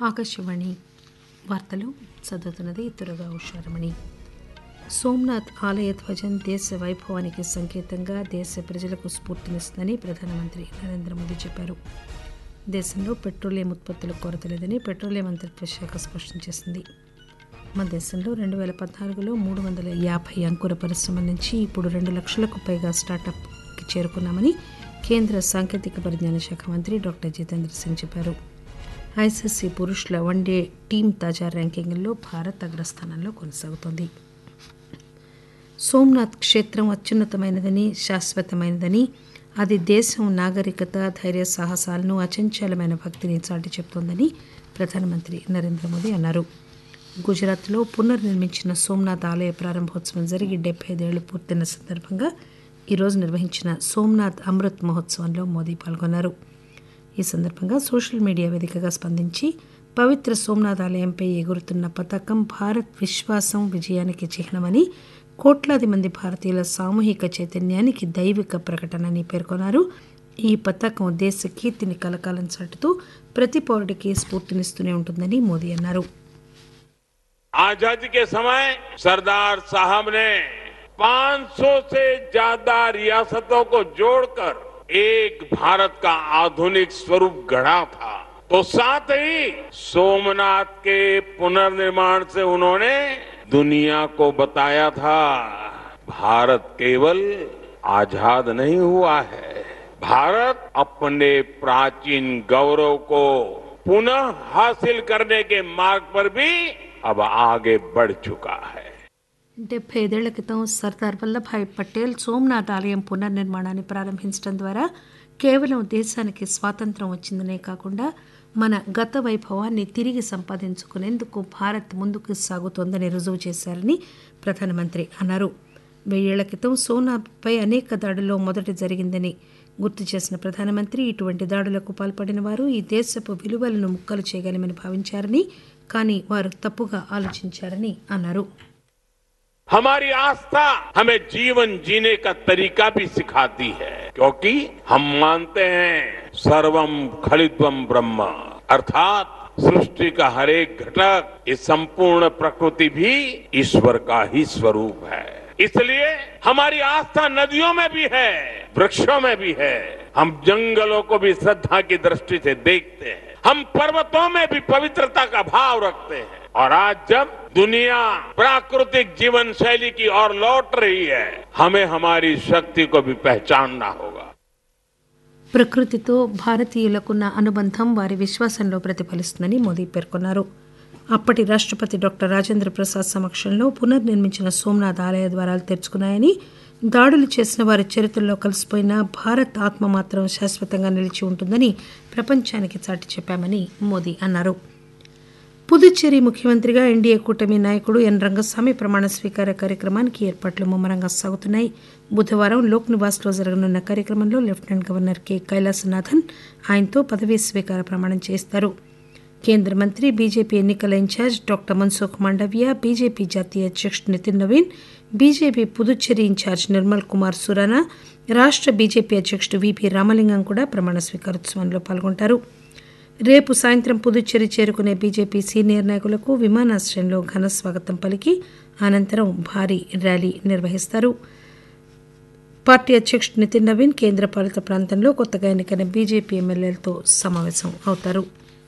ఆకాశవాణి వార్తలు చదువుతున్నది తురగా ఉషారమణి. సోమనాథ్ ఆలయ ధ్వజం దేశ వైభవానికి సంకేతంగా దేశ ప్రజలకు స్ఫూర్తినిస్తుందని ప్రధానమంత్రి నరేంద్ర మోదీ చెప్పారు. దేశంలో పెట్రోలియం ఉత్పత్తులకు కొరత లేదని పెట్రోలియం మంత్రిత్వ శాఖ స్పష్టం చేసింది. మన దేశంలో 2014లో 350 అంకుర పరిశ్రమల నుంచి ఇప్పుడు 2 లక్షలకు పైగా స్టార్టప్కి చేరుకున్నామని కేంద్ర సాంకేతిక పరిజ్ఞాన శాఖ మంత్రి డాక్టర్ జితేంద్ర సింగ్ చెప్పారు. ఐసీసీ పురుషుల వన్డే టీం తాజా ర్యాంకింగ్లో భారత్ అగ్రస్థానంలో కొనసాగుతోంది. సోమనాథ్ క్షేత్రం అత్యున్నతమైనదని శాశ్వతమైనదని, అది దేశం నాగరికత ధైర్య సాహసాలను అచంచలమైన భక్తిని చాటి చెబుతోందని ప్రధానమంత్రి నరేంద్ర మోదీ అన్నారు. గుజరాత్లో పునర్నిర్మించిన సోమనాథ్ ఆలయ ప్రారంభోత్సవం జరిగి 75 ఏళ్లు పూర్తయిన సందర్భంగా ఈరోజు నిర్వహించిన సోమనాథ్ అమృత్ మహోత్సవంలో మోదీ పాల్గొన్నారు. ఈ సందర్భంగా సోషల్ మీడియా వేదికగా స్పందించి పవిత్ర సోమనాథ్ ఆలయంపై ఎగురుతున్న పతాకం భారత్ విశ్వాసం విజయానికి చిహ్నమని, కోట్లాది మంది భారతీయుల సామూహిక చైతన్యానికి దైవిక ప్రకటనని పేర్కొన్నారు. ఈ పతాకం దేశ కీర్తిని కలకాలం చాటుతూ ప్రతి పౌరుడికి స్ఫూర్తినిస్తూనే ఉంటుందని మోదీ అన్నారు. आजादी के समय सरदार साहब ने 500 से ज्यादा रियासतों को जोड़कर एक भारत का आधुनिक स्वरूप गढ़ा था, तो साथ ही सोमनाथ के पुनर्निर्माण से उन्होंने दुनिया को बताया था, भारत केवल आजाद नहीं हुआ है, भारत अपने प्राचीन गौरव को पुनः हासिल करने के मार्ग पर भी अब आगे बढ़ चुका है. 75 ఏళ్ల క్రితం సర్దార్ వల్లభాయ్ పటేల్ సోమనాథ్ ఆలయం పునర్నిర్మాణాన్ని ప్రారంభించడం ద్వారా కేవలం దేశానికి స్వాతంత్ర్యం వచ్చిందనే కాకుండా మన గత వైభవాన్ని తిరిగి సంపాదించుకునేందుకు భారత్ ముందుకు సాగుతోందని రుజువు చేశారని ప్రధానమంత్రి అన్నారు. 1000 ఏళ్ల క్రితం సోమనాథ్పై అనేక దాడుల్లో మొదటి జరిగిందని గుర్తు చేసిన ప్రధానమంత్రి ఇటువంటి దాడులకు పాల్పడిన వారు ఈ దేశపు విలువలను ముక్కలు చేయగలమని భావించారని, కానీ వారు తప్పుగా ఆలోచించారని అన్నారు. हमारी आस्था हमें जीवन जीने का तरीका भी सिखाती है, क्योंकि हम मानते हैं सर्वम खलित्वम ब्रह्म, अर्थात सृष्टि का हर एक घटक, इस संपूर्ण प्रकृति भी ईश्वर का ही स्वरूप है. इसलिए हमारी आस्था नदियों में भी है, वृक्षों में भी है. हम जंगलों को भी श्रद्धा की दृष्टि से देखते हैं, हम पर्वतों में भी पवित्रता का भाव रखते हैं. और आज जब दुनिया प्राकृतिक जीवन शैली की ओर लौट रही है, हमें हमारी शक्ति को भी पहचानना होगा. ప్రకృతితో భారతీయులకున్న అనుబంధం వారి విశ్వాసంలో ప్రతిఫలిస్తుందని మోదీ పేర్కొన్నారు. అప్పటి రాష్ట్రపతి డాక్టర్ రాజేంద్ర ప్రసాద్ సమక్షంలో పునర్నిర్మించిన సోమనాథ్ ఆలయ ద్వారాలు తెరుచుకున్నాయని, దాడులు చేసిన వారి చరిత్రలో కలిసిపోయిన భారత్ ఆత్మ మాత్రం శాశ్వతంగా నిలిచి ఉంటుందని ప్రపంచానికి చాటి చెప్పామని మోదీ అన్నారు. పుదుచ్చేరి ముఖ్యమంత్రిగా ఎన్డీఏ కూటమి నాయకుడు ఎన్ రంగస్వామి ప్రమాణ స్వీకార కార్యక్రమానికి ఏర్పాట్లు ముమ్మరంగా సాగుతున్నాయి. బుధవారం లోక్ నివాస్లో జరగనున్న కార్యక్రమంలో లెఫ్టినెంట్ గవర్నర్ కె కైలాసనాథన్ ఆయనతో పదవీ స్వీకార ప్రమాణం చేస్తారు. కేంద్ర మంత్రి బీజేపీ ఎన్నికల incharge doctor Mansukh Mandaviya, BJP జాతీయ అధ్యక్షుడు నితిన్ నవీన్, బీజేపీ పుదుచ్చేరి ఇన్ఛార్జ్ నిర్మల్ కుమార్ సురానా, రాష్ట్ర బీజేపీ అధ్యక్షుడు విపి రామలింగం కూడా ప్రమాణ స్వీకారోత్సవంలో పాల్గొంటారు. రేపు సాయంత్రం పుదుచ్చేరి చేరుకునే బీజేపీ సీనియర్ నాయకులకు విమానాశ్రయంలో ఘన స్వాగతం పలికి అనంతరం భారీ ర్యాలీ నిర్వహిస్తారు. పార్టీ అధ్యక్షుడు నితిన్ నవీన్ కేంద్ర పాలిత ప్రాంతంలో కొత్తగా ఎన్నికైన బీజేపీ ఎమ్మెల్యేలతో సమావేశం అవుతారు.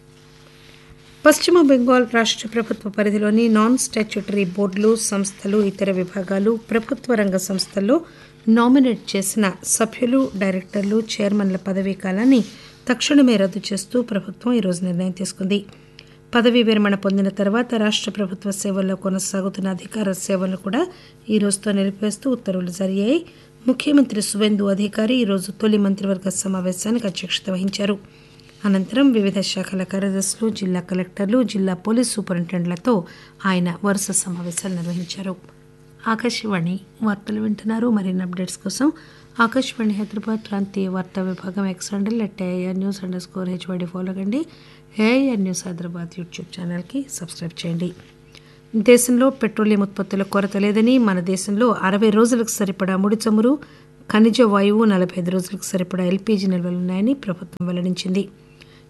పశ్చిమ బెంగాల్ రాష్ట్ర ప్రభుత్వ పరిధిలోని నాన్ స్టాట్యూటరీ బోర్డులు, సంస్థలు, ఇతర విభాగాలు, ప్రభుత్వ రంగ సంస్థల్లో నామినేట్ చేసిన సభ్యులు, డైరెక్టర్లు, చైర్మన్ల పదవీ కాలాన్ని తక్షణమే రద్దు చేస్తూ ప్రభుత్వం ఈరోజు నిర్ణయం తీసుకుంది. పదవీ విరమణ పొందిన తర్వాత రాష్ట్ర ప్రభుత్వ సేవల్లో కొనసాగుతున్న అధికార సేవలను కూడా ఈ రోజుతో నిలిపివేస్తూ ఉత్తర్వులు జారీ అయ్యాయి. ముఖ్యమంత్రి సువేందు అధికారి ఈరోజు తొలి మంత్రివర్గ సమావేశానికి అధ్యక్షత వహించారు. అనంతరం వివిధ శాఖల కార్యదర్శులు, జిల్లా కలెక్టర్లు, జిల్లా పోలీస్ సూపరింటెండెంట్లతో ఆయన వరుస సమావేశాలు నిర్వహించారు. ఆకాశవాణి వార్తలు వింటున్నారు. మరిన్ని అప్డేట్స్ కోసం ఆకాశవాణి హైదరాబాద్ ప్రాంతీయ వార్తా విభాగం ఎక్స్ హ్యాండిల్ @AIR_HYD ఫాలో కండి. AIR న్యూస్ హైదరాబాద్ యూట్యూబ్ ఛానల్కి సబ్స్క్రైబ్ చేయండి. దేశంలో పెట్రోలియం ఉత్పత్తుల కొరత లేదని, మన దేశంలో 60 రోజులకు సరిపడా ముడి చమురు, ఖనిజ వాయువు, 45 రోజులకు సరిపడా ఎల్పీజీ నిల్వలున్నాయని ప్రభుత్వం వెల్లడించింది.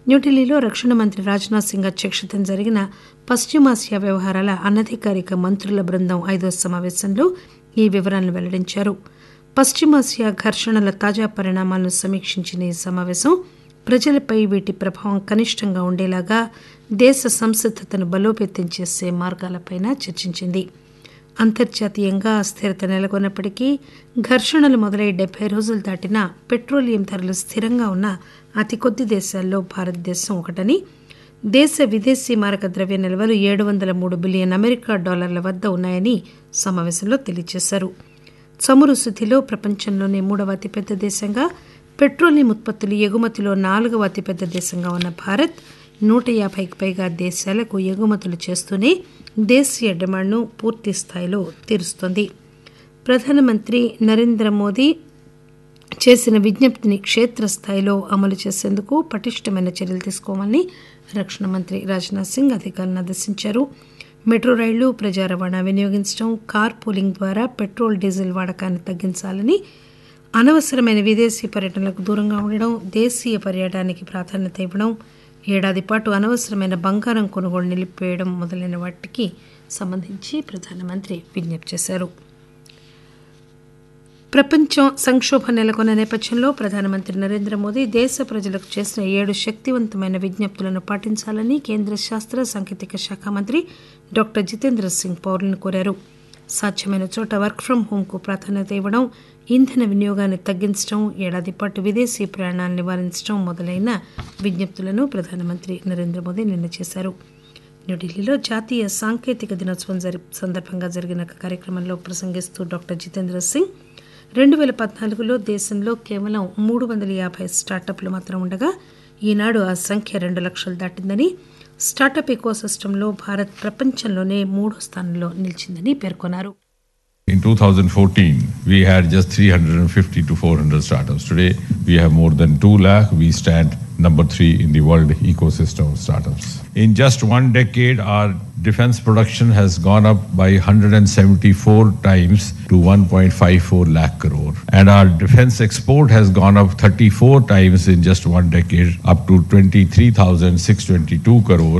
న్యూఢిల్లీలో రక్షణ మంత్రి రాజ్నాథ్ సింగ్ అధ్యక్షతన జరిగిన పశ్చిమాసియా వ్యవహారాల అనధికారిక మంత్రుల బృందం 5వ సమావేశంలో ఈ వివరాలను వెల్లడించారు. పశ్చిమాసియా ఘర్షణల తాజా పరిణామాలను సమీక్షించిన ఈ సమావేశం ప్రజలపై వీటి ప్రభావం కనిష్టంగా ఉండేలాగా దేశ సంసిద్దతను బలోపేతం చేసే మార్గాలపై చర్చించింది. అంతర్జాతీయంగా అస్థిరత నెలకొన్నప్పటికీ ఘర్షణలు మొదలై 70 రోజులు దాటినా పెట్రోలియం ధరలు స్థిరంగా ఉన్న అతి కొద్ది దేశాల్లో భారతదేశం ఒకటని, దేశ విదేశీ మారక ద్రవ్య నిల్వలు $703 బిలియన్ అమెరికా డాలర్ల వద్ద ఉన్నాయని సమావేశంలో తెలియజేశారు. చమురు శుద్దిలో ప్రపంచంలోనే 3వ అతిపెద్ద దేశంగా, పెట్రోలియం ఉత్పత్తులు ఎగుమతిలో 4వ అతిపెద్ద దేశంగా ఉన్న భారత్ 150కి పైగా దేశాలకు ఎగుమతులు చేస్తూనే దేశీయ డిమాండ్ను పూర్తి స్థాయిలో తీరుస్తోంది. ప్రధానమంత్రి నరేంద్ర మోదీ చేసిన విజ్ఞప్తిని క్షేత్రస్థాయిలో అమలు చేసేందుకు పటిష్టమైన చర్యలు తీసుకోవాలని రక్షణ మంత్రి రాజ్నాథ్ సింగ్ అధికారులను ఆదేశించారు. మెట్రో రైళ్లు, ప్రజా రవాణా వినియోగించడం, కార్ పూలింగ్ ద్వారా పెట్రోల్, డీజిల్ వాడకాన్ని తగ్గించాలని, అనవసరమైన విదేశీ పర్యటనలకు దూరంగా ఉండడం, దేశీయ పర్యాటనానికి ప్రాధాన్యత ఇవ్వడం, ఏడాది పాటు అనవసరమైన బంగారం కొనుగోలు నిలిపివేయడం మొదలైన వాటికి సంబంధించి ప్రధానమంత్రి విజ్ఞప్తి చేశారు. ప్రపంచం సంక్షోభం నెలకొన్న నేపథ్యంలో ప్రధానమంత్రి నరేంద్ర మోదీ దేశ ప్రజలకు చేసిన 7 శక్తివంతమైన విజ్ఞప్తులను పాటించాలని కేంద్ర శాస్త్ర సాంకేతిక శాఖ మంత్రి డాక్టర్ జితేంద్ర సింగ్ పౌరులను కోరారు. సాధ్యమైన చోట వర్క్ ఫ్రం హోంకు ప్రాధాన్యత ఇవ్వడం, ఇంధన వినియోగాన్ని తగ్గించడం, ఏడాది పాటు విదేశీ ప్రయాణాలను నివారించడం మొదలైన విజ్ఞప్తులను ప్రధానమంత్రి నరేంద్ర మోదీ నిన్న చేశారు. న్యూఢిల్లీలో జాతీయ సాంకేతిక దినోత్సవం సందర్భంగా జరిగిన కార్యక్రమంలో ప్రసంగిస్తూ డాక్టర్ జితేంద్ర సింగ్ 2014లో దేశంలో కేవలం 350 స్టార్టప్లు మాత్రం ఉండగా ఈనాడు ఆ సంఖ్య 2 లక్షలు దాటిందని, స్టార్టప్ ఎకోసిస్టంలో భారత్ ప్రపంచంలోనే 3వ స్థానంలో నిలిచిందని పేర్కొన్నారు. In 2014, we had just 350 to 400 startups. Today, we have more than 2 lakh. We stand number 3 in the world ecosystem of startups. In just one decade, our defense production has gone up by 174 times to 1.54 lakh crore. And our defense export has gone up 34 times in just one decade, up to 23,622 crore.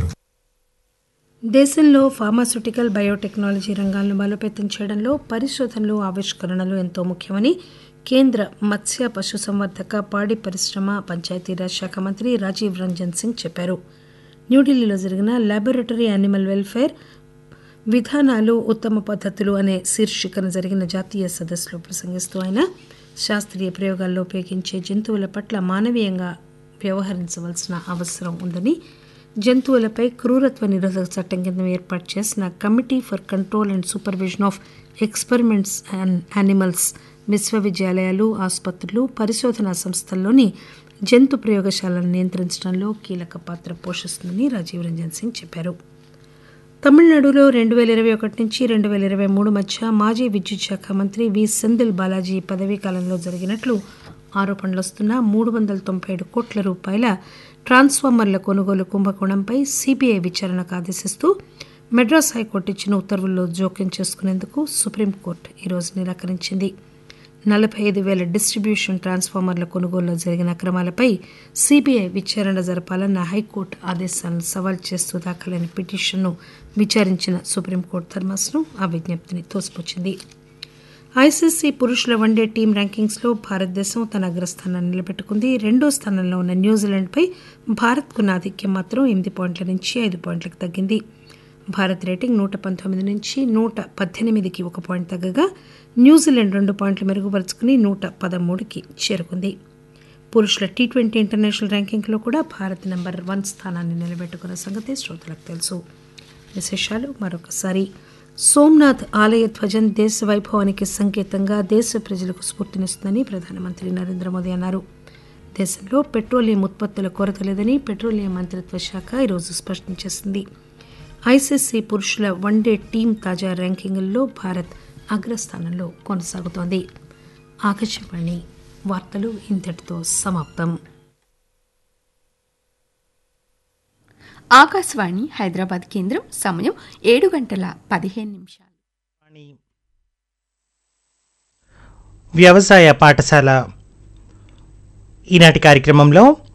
దేశంలో pharmaceutical, biotechnology రంగాలను బలోపేతం చేయడంలో పరిశోధనలు, ఆవిష్కరణలు ఎంతో ముఖ్యమని కేంద్ర మత్స్య, పశుసంవర్ధక, పాడి పరిశ్రమ, పంచాయతీరాజ్ శాఖ మంత్రి రాజీవ్ రంజన్ సింగ్ చెప్పారు. న్యూఢిల్లీలో జరిగిన లాబొరేటరీ యానిమల్ వెల్ఫేర్ విధానాలు, ఉత్తమ పద్ధతులు అనే శీర్షికన జరిగిన జాతీయ సదస్సులో ప్రసంగిస్తూ ఆయన శాస్త్రీయ ప్రయోగాల్లో ఉపయోగించే జంతువుల పట్ల మానవీయంగా వ్యవహరించవలసిన అవసరం ఉందని, జంతువులపై క్రూరత్వ నిరోధక చట్టం కింద ఏర్పాటు చేసిన committee for control and supervision of experiments and animals విశ్వవిద్యాలయాలు, ఆసుపత్రులు, పరిశోధనా సంస్థల్లోని జంతు ప్రయోగశాలను నియంత్రించడంలో కీలక పాత్ర పోషిస్తుందని రాజీవ్ రంజన్ సింగ్ చెప్పారు. తమిళనాడులో 2021 నుంచి 2023 మధ్య మాజీ విద్యుత్ శాఖ మంత్రి వి సెంధిల్ బాలాజీ పదవీ కాలంలో జరిగినట్లు ఆరోపణలు వస్తున్న 397 కోట్ల రూపాయల ట్రాన్స్ఫార్మర్ల కొనుగోలు కుంభకోణంపై సీబీఐ విచారణకు ఆదేశిస్తూ మెడ్రాస్ హైకోర్టు ఇచ్చిన ఉత్తర్వుల్లో జోక్యం చేసుకునేందుకు సుప్రీంకోర్టు ఈరోజు నిరాకరించింది. 45,000 డిస్ట్రిబ్యూషన్ ట్రాన్స్ఫార్మర్ల కొనుగోలులో జరిగిన అక్రమాలపై సీబీఐ విచారణ జరపాలన్న హైకోర్టు ఆదేశాలను సవాల్ చేస్తూ దాఖలైన పిటిషన్ను విచారించిన సుప్రీంకోర్టు ధర్మాసనం ఆ విజ్ఞప్తిని తోసిపుచ్చింది. ఐసీసీ పురుషుల వన్డే టీం ర్యాంకింగ్స్లో భారతదేశం తన అగ్రస్థానాన్ని నిలబెట్టుకుంది. 2వ స్థానంలో ఉన్న న్యూజిలాండ్పై భారత్కున్న ఆధిక్యం మాత్రం 8 పాయింట్ల నుంచి 5 పాయింట్లకు తగ్గింది. భారత్ రేటింగ్ 119 నుంచి 118కి 1 పాయింట్ తగ్గగా న్యూజిలాండ్ 2 పాయింట్లు మెరుగుపరుచుకుని 113కి చేరుకుంది. పురుషుల టీ20 ఇంటర్నేషనల్ ర్యాంకింగ్లో కూడా భారత్ నెంబర్ 1 స్థానాన్ని నిలబెట్టుకున్న సంగతి శ్రోతలకు తెలుసు. విశేషాలు మరొకసారి. సోమనాథ్ ఆలయ ధ్వజం దేశ వైభవానికి సంకేతంగా దేశ ప్రజలకు స్ఫూర్తినిస్తుందని ప్రధానమంత్రి నరేంద్ర మోదీ అన్నారు. దేశంలో పెట్రోలియం ఉత్పత్తుల కొరత లేదని పెట్రోలియం మంత్రిత్వ శాఖ ఈరోజు స్పష్టం చేసింది. ఐసీసీ పురుషుల వన్డే టీం తాజా ర్యాంకింగుల్లో భారత్ అగ్రస్థానంలో కొనసాగుతోంది. ఆకాశవాణి వార్తలు ఇంతటితో సమాప్తం. ఆకాశవాణి హైదరాబాద్ కేంద్రం. సమయం 7:15. వ్యవసాయ పాఠశాల ఈనాటి కార్యక్రమంలో